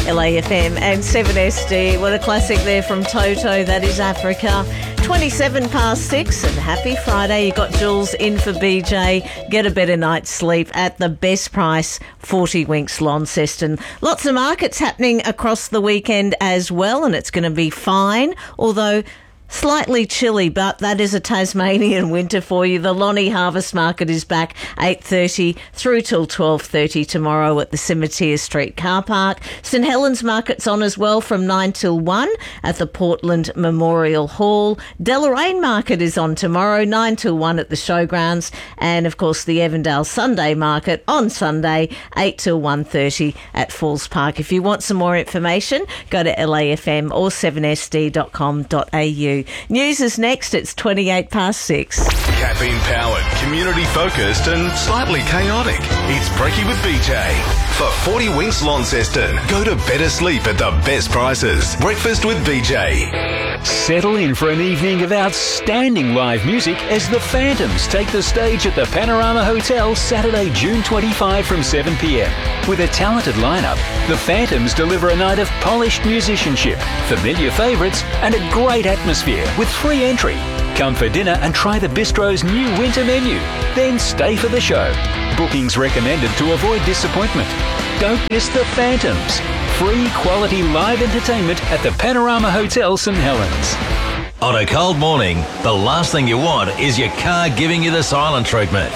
LAFM and 7SD. What a classic there from Toto, that is Africa. 27 past 6 and happy Friday. You got Jules in for BJ. Get a better night's sleep at the best price, 40 Winks Launceston. Lots of markets happening across the weekend as well, and it's going to be fine, although slightly chilly, but that is a Tasmanian winter for you. The Lonnie Harvest Market is back 8:30 through till 12:30 tomorrow at the Cemetery Street car park. St Helens Market's on as well from 9 till 1 at the Portland Memorial Hall. Deloraine Market is on tomorrow, 9 till 1 at the Showgrounds. And, of course, the Evandale Sunday Market on Sunday, 8 till 1:30 at Falls Park. If you want some more information, go to LAFM or 7sd.com.au. News is next. It's 28 past 6. Caffeine-powered, community-focused and slightly chaotic. It's Brekkie with BJ. For 40 Winks Launceston, go to better sleep at the best prices. Breakfast with BJ. Settle in for an evening of outstanding live music as the Phantoms take the stage at the Panorama Hotel Saturday, June 25 from 7 p.m. With a talented lineup, the Phantoms deliver a night of polished musicianship, familiar favourites and a great atmosphere with free entry. Come for dinner and try the Bistro's new winter menu. Then stay for the show. Bookings recommended to avoid disappointment. Don't miss the Phantoms. Free quality live entertainment at the Panorama Hotel St Helens. On a cold morning, the last thing you want is your car giving you the silent treatment.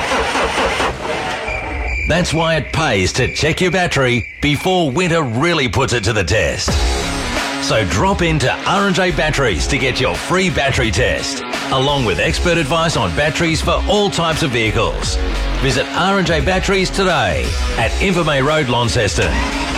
That's why it pays to check your battery before winter really puts it to the test. So drop into R&J Batteries to get your free battery test, along with expert advice on batteries for all types of vehicles. Visit R&J Batteries today at Invermay Road, Launceston.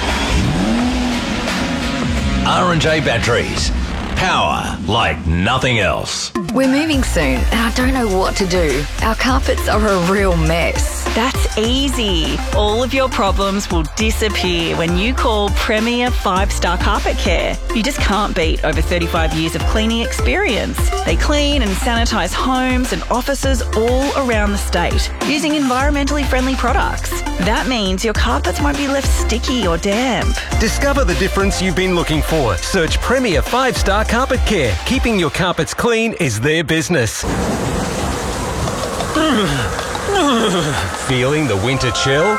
R&J Batteries. Power like nothing else. We're moving soon and I don't know what to do. Our carpets are a real mess. That's easy. All of your problems will disappear when you call Premier 5-Star Carpet Care. You just can't beat over 35 years of cleaning experience. They clean and sanitise homes and offices all around the state using environmentally friendly products. That means your carpets won't be left sticky or damp. Discover the difference you've been looking for. Search Premier 5-Star Carpet Care. Keeping your carpets clean is their business. Feeling the winter chill?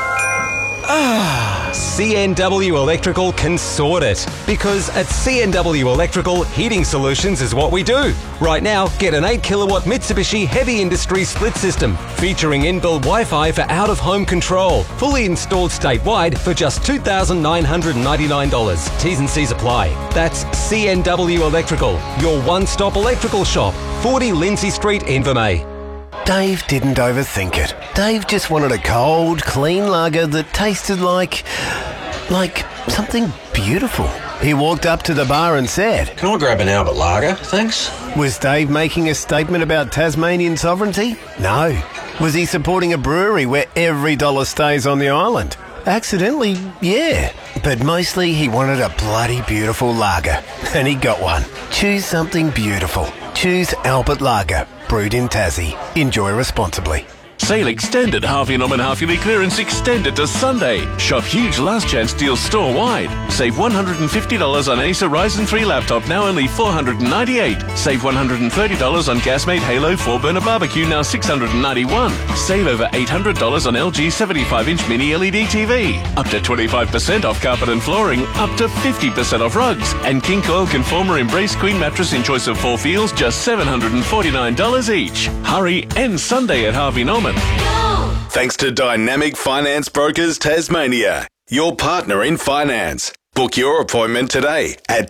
CNW Electrical can sort it. Because at CNW Electrical, heating solutions is what we do. Right now, get an 8 kilowatt Mitsubishi Heavy Industry split system featuring inbuilt Wi-Fi for out-of-home control. Fully installed statewide for just $2,999. T's and C's apply. That's CNW Electrical, your one-stop electrical shop. 40 Lindsay Street, Invermay. Dave didn't overthink it. Dave just wanted a cold, clean lager that tasted like something beautiful. He walked up to the bar and said, "Can I grab an Albert Lager, thanks?" Was Dave making a statement about Tasmanian sovereignty? No. Was he supporting a brewery where every dollar stays on the island? Accidentally, yeah. But mostly he wanted a bloody beautiful lager. And he got one. Choose something beautiful. Choose Albert Lager. Brewed in Tassie. Enjoy responsibly. Sale extended. Harvey Norman half-yearly clearance extended to Sunday. Shop huge last chance deals store-wide. Save $150 on Acer Ryzen 3 laptop, now only $498. Save $130 on Gasmate Halo 4-burner barbecue, now $691. Save over $800 on LG 75-inch mini LED TV. Up to 25% off carpet and flooring. Up to 50% off rugs. And King Coil Conformer Embrace Queen mattress in choice of 4 feels, just $749 each. Hurry, end Sunday at Harvey Norman. Thanks to Dynamic Finance Brokers Tasmania, your partner in finance. Book your appointment today at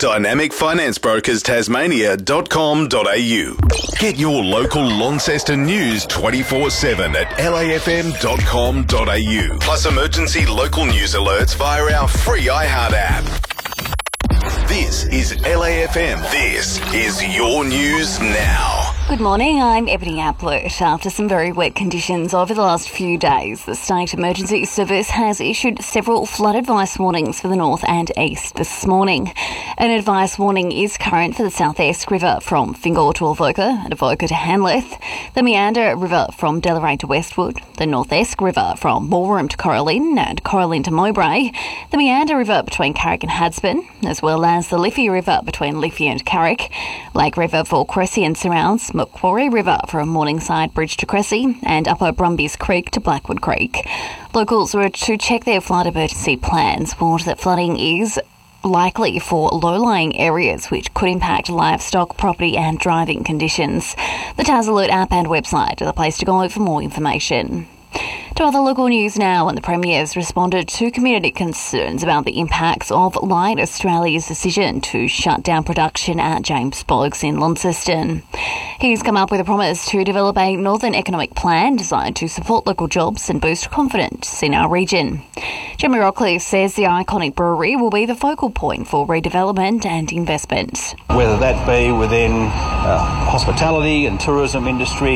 dynamicfinanceBrokersTasmania.com.au. Get your local Launceston news 24/7 at lafm.com.au. Plus emergency local news alerts via our free iHeart app. This is LAFM. This is your news now. Good morning, I'm Ebony Aplett. After some very wet conditions over the last few days, the State Emergency Service has issued several flood advice warnings for the north and east this morning. An advice warning is current for the South Esk River from Fingal to Avoca and Avoca to Hanleth, the Meander River from Deloraine to Westwood, the North Esk River from Ballroom to Coralline and Coralline to Mowbray, the Meander River between Carrick and Hadspen, as well as the Liffey River between Liffey and Carrick, Lake River for Cressy and surrounds, Macquarie River from Morningside Bridge to Cressy, and Upper Brumbies Creek to Blackwood Creek. Locals were to check their flood emergency plans, warned that flooding is likely for low-lying areas which could impact livestock, property and driving conditions. The TAS Alert app and website are the place to go for more information. To other local news now, and the Premier's responded to community concerns about the impacts of Light Australia's decision to shut down production at James Boggs in Launceston. He's come up with a promise to develop a Northern Economic Plan designed to support local jobs and boost confidence in our region. Jeremy Rockcliffe says the iconic brewery will be the focal point for redevelopment and investment. Whether that be within hospitality and tourism industry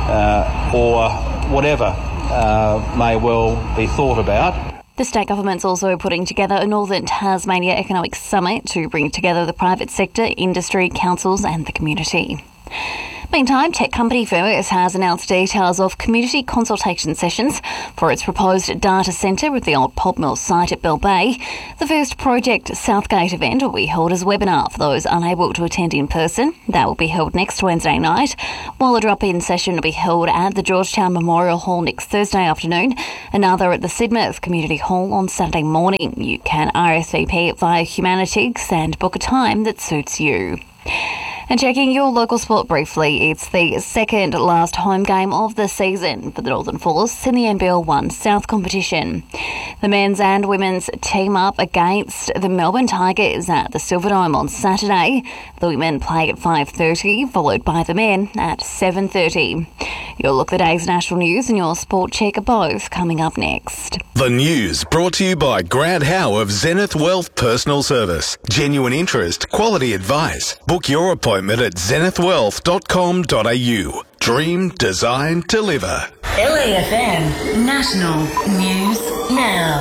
or whatever may well be thought about. The state government's also putting together a Northern Tasmania Economic Summit to bring together the private sector, industry, councils and the community. Meantime, tech company Firmus has announced details of community consultation sessions for its proposed data centre at the old pulp mill site at Bell Bay. The first Project Southgate event will be held as a webinar for those unable to attend in person. That will be held next Wednesday night, while a drop-in session will be held at the Georgetown Memorial Hall next Thursday afternoon, another at the Sidmouth Community Hall on Saturday morning. You can RSVP via Humanitics and book a time that suits you. And checking your local sport briefly, it's the second last home game of the season for the Northern Force in the NBL 1 South competition. The men's and women's team up against the Melbourne Tigers at the Silverdome on Saturday. The women play at 5:30, followed by the men at 7:30. You'll look at the day's national news and your sport check are both coming up next. The news brought to you by Grant Howe of Zenith Wealth Personal Service. Genuine interest, quality advice. Book your appointment at zenithwealth.com.au. Dream, design, deliver. LAFM National News Now.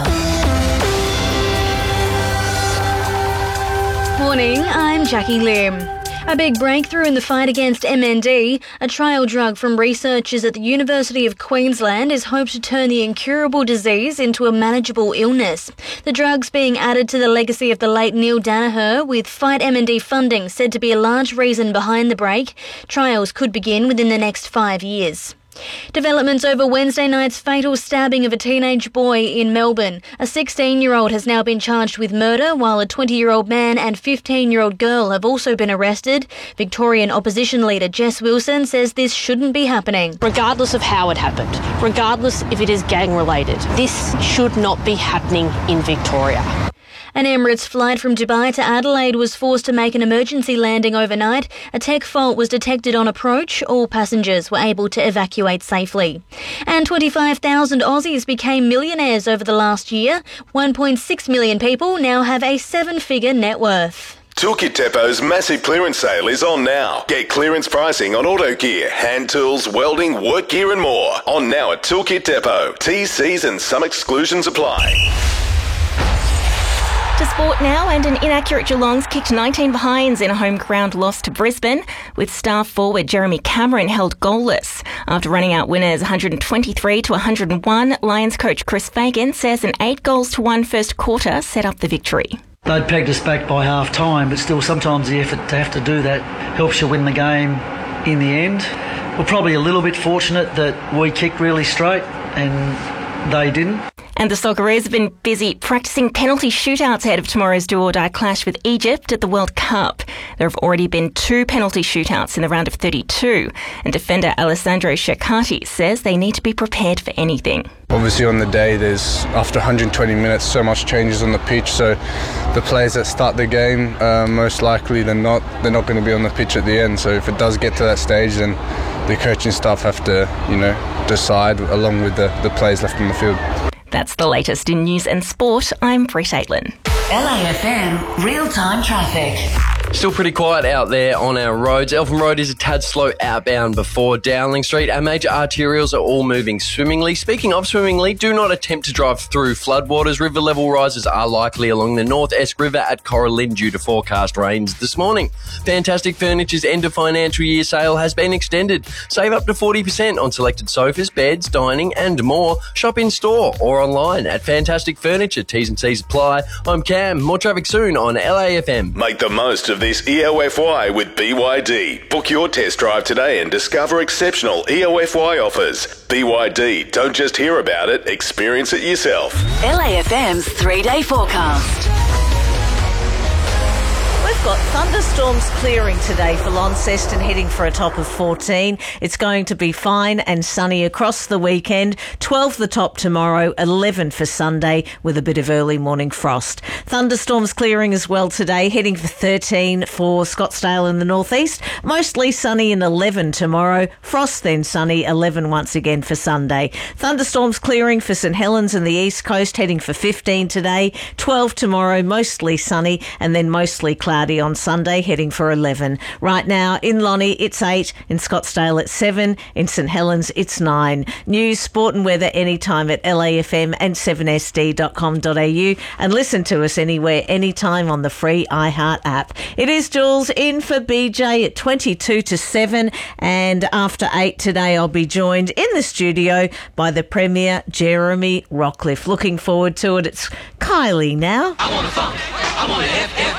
Morning, I'm Jackie Lim. A big breakthrough in the fight against MND, a trial drug from researchers at the University of Queensland, is hoped to turn the incurable disease into a manageable illness. The drug's being added to the legacy of the late Neil Danaher, with Fight MND funding said to be a large reason behind the break. Trials could begin within the next 5 years. Developments over Wednesday night's fatal stabbing of a teenage boy in Melbourne. A 16-year-old has now been charged with murder, while a 20-year-old man and 15-year-old girl have also been arrested. Victorian opposition leader Jess Wilson says this shouldn't be happening. Regardless of how it happened, regardless if it is gang-related, this should not be happening in Victoria. An Emirates flight from Dubai to Adelaide was forced to make an emergency landing overnight. A tech fault was detected on approach. All passengers were able to evacuate safely. And 25,000 Aussies became millionaires over the last year. 1.6 million people now have a seven-figure net worth. Toolkit Depot's massive clearance sale is on now. Get clearance pricing on auto gear, hand tools, welding, work gear and more. On now at Toolkit Depot. T's, C's and some exclusions apply. To sport now, and an inaccurate Geelong's kicked 19 behinds in a home ground loss to Brisbane, with star forward Jeremy Cameron held goalless. After running out winners 123 to 101, Lions coach Chris Fagan says an 8-1 first quarter set up the victory. They'd pegged us back by half time, but still sometimes the effort to have to do that helps you win the game in the end. We're probably a little bit fortunate that we kicked really straight and they didn't. And the Socceroos have been busy practising penalty shootouts ahead of tomorrow's do-or-die clash with Egypt at the World Cup. There have already been 2 penalty shootouts in the round of 32, and defender Alessandro Ceccati says they need to be prepared for anything. Obviously on the day, there's after 120 minutes so much changes on the pitch, so the players that start the game, most likely they're not going to be on the pitch at the end. So if it does get to that stage, then the coaching staff have to, decide along with the players left on the field. That's the latest in news and sport. I'm Brett Aitlin. LAFM Real-Time Traffic. Still pretty quiet out there on our roads. Eltham Road is a tad slow outbound before Dowling Street. Our major arterials are all moving swimmingly. Speaking of swimmingly, do not attempt to drive through floodwaters. River level rises are likely along the North Esk River at Coralin due to forecast rains this morning. Fantastic Furniture's end of financial year sale has been extended. Save up to 40% on selected sofas, beds, dining and more. Shop in store or online at Fantastic Furniture. T's and C's apply. I'm Cam. More traffic soon on LAFM. Make the most of this EOFY with BYD. Book your test drive today and discover exceptional EOFY offers. BYD, don't just hear about it, experience it yourself. LAFM's 3-day forecast. We've got thunderstorms clearing today for Launceston, heading for a top of 14. It's going to be fine and sunny across the weekend. 12 the top tomorrow, 11 for Sunday with a bit of early morning frost. Thunderstorms clearing as well today, heading for 13 for Scottsdale in the northeast. Mostly sunny and 11 tomorrow. Frost then sunny, 11 once again for Sunday. Thunderstorms clearing for St Helens and the east coast, heading for 15 today. 12 tomorrow, mostly sunny and then mostly cloudy on Sunday, heading for 11. Right now in Lonnie it's 8, in Scottsdale it's 7, in St Helens it's 9. News, sport and weather anytime at LAFM and 7sd.com.au, and listen to us anywhere, anytime on the free iHeart app. It is Jules in for BJ at 22 to 7, and after 8 today I'll be joined in the studio by the Premier Jeremy Rockcliffe. Looking forward to it. It's Kylie now. I want to funk. I want to